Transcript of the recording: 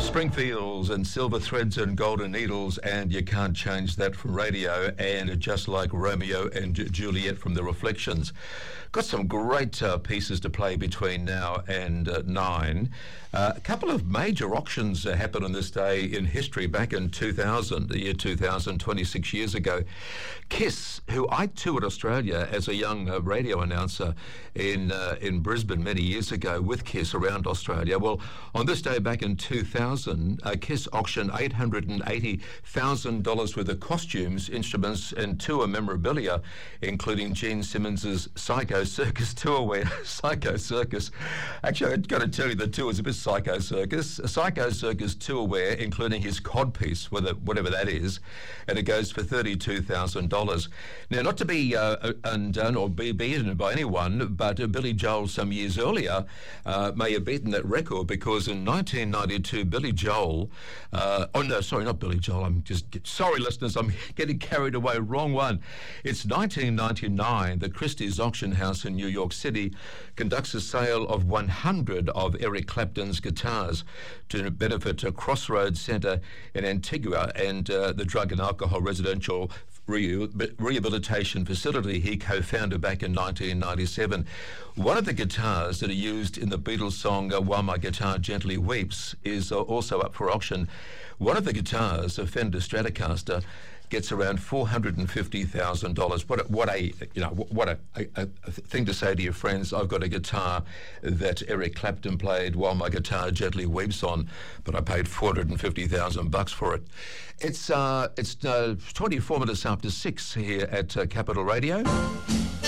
Springfields and Silver Threads and Golden Needles, and You Can't Change That from radio, and Just Like Romeo and Juliet from The Reflections. Got some great pieces to play between now and 9. A couple of major auctions happened on this day in history back in 2000, the year 2000, 26 years ago. Kiss, who I toured Australia as a young radio announcer in Brisbane many years ago with Kiss around Australia. Well, on this day back in 2000, Kiss auctioned $880,000 worth of costumes, instruments and tour memorabilia, including Gene Simmons's Psycho Circus tour wear. Psycho Circus. Actually, I've got to tell you, the tour was a bit Psycho Circus. Psycho Circus tour wear, including his codpiece, whatever that is, and it goes for $32,000. Now, not to be undone or be beaten by anyone, but Billy Joel some years earlier may have beaten that record, because in 1992, Billy Joel, not Billy Joel, sorry listeners, I'm getting carried away, wrong one. It's 1999, the Christie's Auction House in New York City conducts a sale of 100 of Eric Clapton's guitars to benefit a Crossroads Centre in Antigua and the Drug and Alcohol Residential Rehabilitation Facility he co-founded back in 1997. One of the guitars that are used in the Beatles song While My Guitar Gently Weeps is also up for auction. One of the guitars, a Fender Stratocaster, gets around $450,000. What a thing to say to your friends. I've got a guitar that Eric Clapton played While My Guitar Gently Weeps on, but I paid $450,000 for it. It's 24 minutes after 6 here at Capital Radio.